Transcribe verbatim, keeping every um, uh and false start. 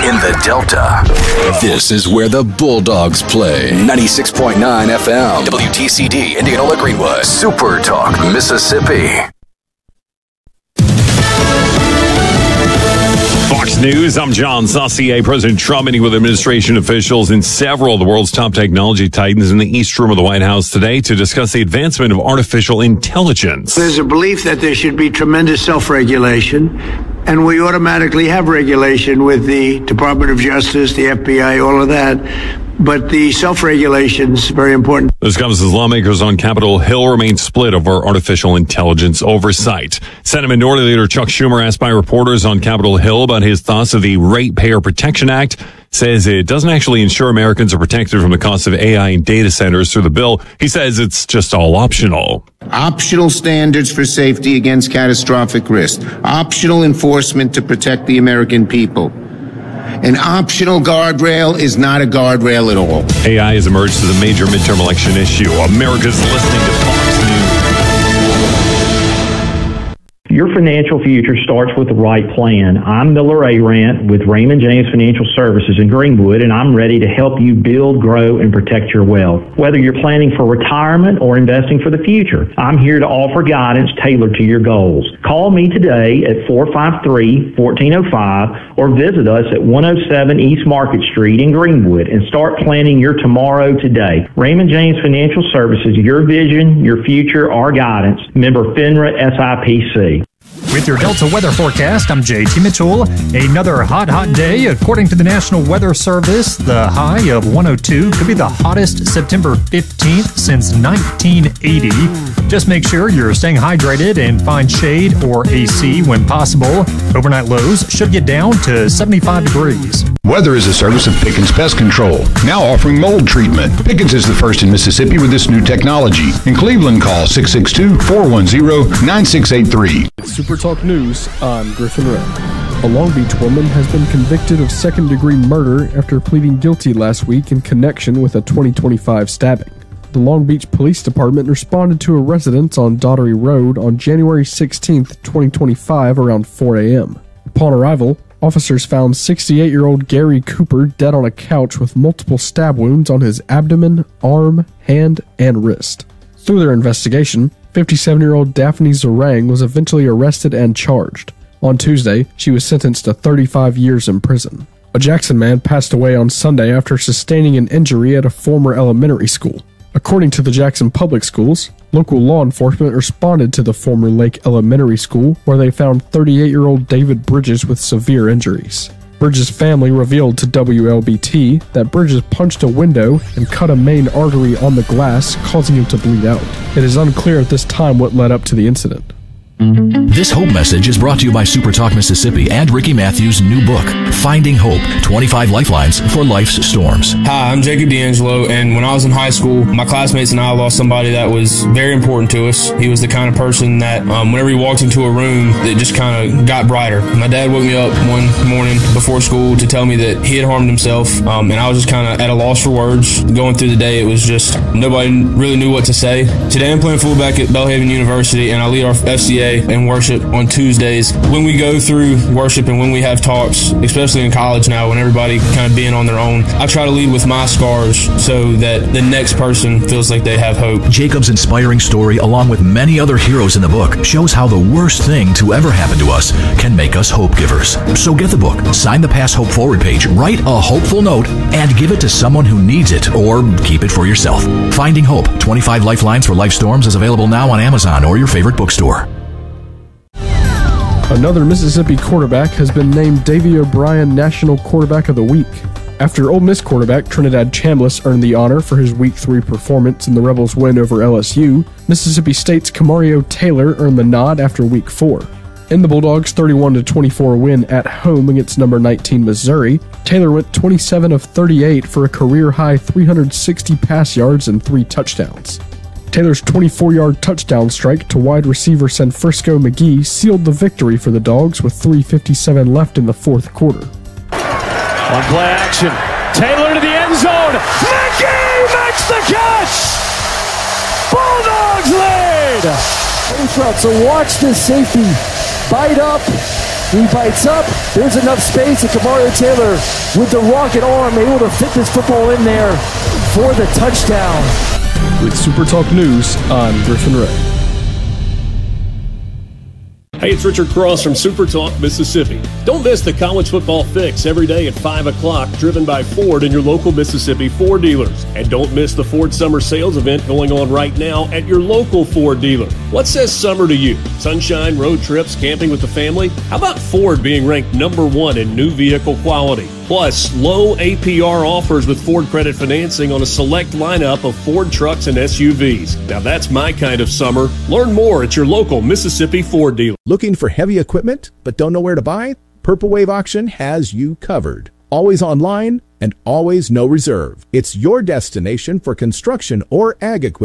in the Delta. This is where the Bulldogs play. ninety-six point nine F M, W T C D, Indianola Greenwood, Super Talk, Mississippi. Fox News, I'm John Saucier. President Trump meeting with administration officials and several of the world's top technology titans in the East Room of the White House today to discuss the advancement of artificial intelligence. There's a belief that there should be tremendous self-regulation, and we automatically have regulation with the Department of Justice, the F B I, all of that. But the self-regulation is very important. This comes as lawmakers on Capitol Hill remain split over artificial intelligence oversight. Senate Minority Leader Chuck Schumer, asked by reporters on Capitol Hill about his thoughts of the Ratepayer Protection Act, says it doesn't actually ensure Americans are protected from the cost of A I and data centers through the bill. He says it's just all optional. Optional standards for safety against catastrophic risk. Optional enforcement to protect the American people. An optional guardrail is not a guardrail at all. A I has emerged as a major midterm election issue. America's listening to Fox News. Your financial future starts with the right plan. I'm Miller Arant with Raymond James Financial Services in Greenwood, and I'm ready to help you build, grow, and protect your wealth. Whether you're planning for retirement or investing for the future, I'm here to offer guidance tailored to your goals. Call me today at four five three, one four zero five or visit us at one oh seven East Market Street in Greenwood and start planning your tomorrow today. Raymond James Financial Services, your vision, your future, our guidance. Member FINRA S I P C. With your Delta weather forecast, I'm J T Mitchell. Another hot, hot day. According to the National Weather Service, the high of one oh two could be the hottest September fifteenth since nineteen eighty. Just make sure you're staying hydrated and find shade or A C when possible. Overnight lows should get down to seventy-five degrees. Weather is a service of Pickens Pest Control, now offering mold treatment. Pickens is the first in Mississippi with this new technology. In Cleveland, call six six two, four one zero, nine six eight three. Super Talk News, I'm Griffin Rowe. A Long Beach woman has been convicted of second-degree murder after pleading guilty last week in connection with a twenty twenty-five stabbing. The Long Beach Police Department responded to a residence on Daughtery Road on January sixteenth, twenty twenty-five around four a.m. Upon arrival, officers found sixty-eight-year-old Gary Cooper dead on a couch with multiple stab wounds on his abdomen, arm, hand, and wrist. Through their investigation, fifty-seven-year-old Daphne Zarang was eventually arrested and charged. On Tuesday, she was sentenced to thirty-five years in prison. A Jackson man passed away on Sunday after sustaining an injury at a former elementary school. According to the Jackson Public Schools, local law enforcement responded to the former Lake Elementary School, where they found thirty-eight-year-old David Bridges with severe injuries. Bridges' family revealed to W L B T that Bridges punched a window and cut a main artery on the glass, causing him to bleed out. It is unclear at this time what led up to the incident. This Hope message is brought to you by Super Talk Mississippi and Ricky Matthews' new book, Finding Hope, twenty-five Lifelines for Life's Storms. Hi, I'm Jacob D'Angelo, and when I was in high school, my classmates and I lost somebody that was very important to us. He was the kind of person that um, whenever he walked into a room, it just kind of got brighter. My dad woke me up one morning before school to tell me that he had harmed himself, um, and I was just kind of at a loss for words. Going through the day, it was just nobody really knew what to say. Today, I'm playing fullback at Belhaven University, and I lead our F C A and worship on Tuesdays. When we go through worship and when we have talks, especially in college now, when everybody kind of being on their own, I try to lead with my scars so that the next person feels like they have hope. Jacob's inspiring story, along with many other heroes in the book, shows how the worst thing to ever happen to us can make us hope givers. So get the book, sign the Pass Hope Forward page, write a hopeful note, and give it to someone who needs it, or keep it for yourself. Finding Hope, twenty-five Lifelines for Life Storms is available now on Amazon or your favorite bookstore. Another Mississippi quarterback has been named Davey O'Brien National Quarterback of the Week. After Ole Miss quarterback Trinidad Chambliss earned the honor for his Week three performance in the Rebels' win over L S U, Mississippi State's Camario Taylor earned the nod after Week four. In the Bulldogs' thirty-one to twenty-four win at home against number nineteen Missouri, Taylor went twenty-seven of thirty-eight for a career-high three hundred sixty pass yards and three touchdowns. Taylor's twenty-four-yard touchdown strike to wide receiver Sanfrisco McGee sealed the victory for the Dogs with three fifty-seven left in the fourth quarter. On play action, Taylor to the end zone. McGee makes the catch! Bulldogs lead! So watch this safety bite up He bites up. There's enough space, and Kamario Taylor with the rocket arm able to fit this football in there for the touchdown. With Super Talk News, I'm Griffin Ray. Hey, it's Richard Cross from Super Talk, Mississippi. Don't miss the College Football Fix every day at five o'clock, driven by Ford and your local Mississippi Ford dealers. And don't miss the Ford Summer Sales event going on right now at your local Ford dealer. What says summer to you? Sunshine, road trips, camping with the family? How about Ford being ranked number one in new vehicle quality? Plus, low A P R offers with Ford Credit Financing on a select lineup of Ford trucks and S U Vs. Now that's my kind of summer. Learn more at your local Mississippi Ford dealer. Looking for heavy equipment but don't know where to buy? Purple Wave Auction has you covered. Always online and always no reserve. It's your destination for construction or ag equipment.